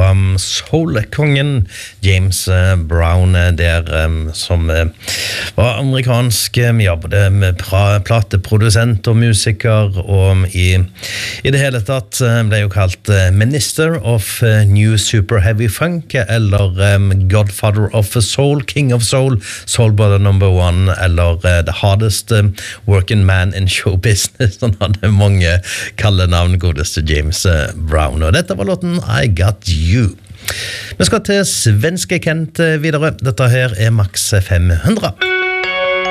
fra soul-kongen James Brown der, som var amerikansk, både med plateprodusent og musiker, og i det hele tatt ble jo kalt Minister of New Super Heavy Funk, eller Godfather of Soul, King of Soul, Soul Brother number one, eller The Hardest Working Man in Show Business. Han hadde mange kalle navn, godeste James Brown, og dette var låten I Got You. Vi skal til svenske Kent videre. Dette her er Max 500.